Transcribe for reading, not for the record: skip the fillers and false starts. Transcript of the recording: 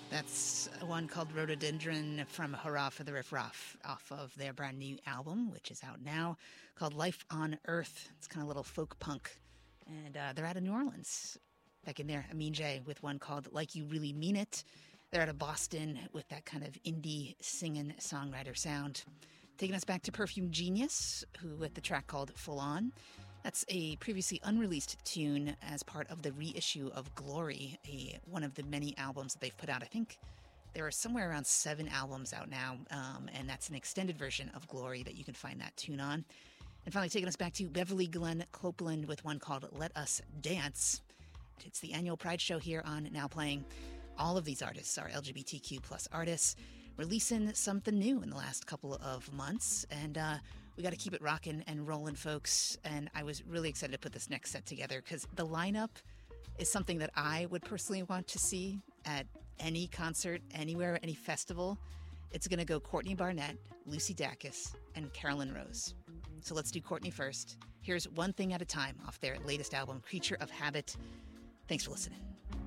That's one called Rhododendron from Hurrah for the Riff Raff off of their brand new album, which is out now, called Life on Earth. It's kind of a little folk punk. And they're out of New Orleans. Back in there, Amin J with one called Like You Really Mean It. They're out of Boston with that kind of indie singing songwriter sound. Taking us back to Perfume Genius, who with the track called Full On. That's a previously unreleased tune as part of the reissue of Glory, one of the many albums that they've put out. I think there are somewhere around 7 albums out now, and that's an extended version of Glory that you can find that tune on. And finally taking us back to Beverly Glenn Copeland with one called Let Us Dance. It's the annual Pride show here on Now Playing. All of these artists are LGBTQ plus artists, releasing something new in the last couple of months. And we got to keep it rocking and rolling, folks. And I was really excited to put this next set together because the lineup is something that I would personally want to see at any concert, anywhere, any festival. It's going to go Courtney Barnett, Lucy Dacus, and Carolyn Rose. So let's do Courtney first. Here's One Thing at a Time off their latest album, Creature of Habit. Thanks for listening.